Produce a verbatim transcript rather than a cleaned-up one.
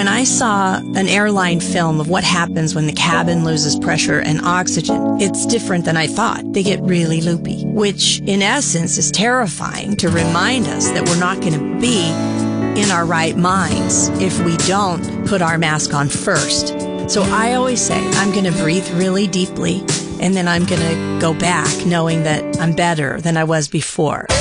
when I saw an airline film of what happens when the cabin loses pressure and oxygen, it's different than I thought. They get really loopy, which in essence is terrifying to remind us that we're not going to be in our right minds if we don't put our mask on first. So I always say, I'm going to breathe really deeply, and then I'm going to go back knowing that I'm better than I was before.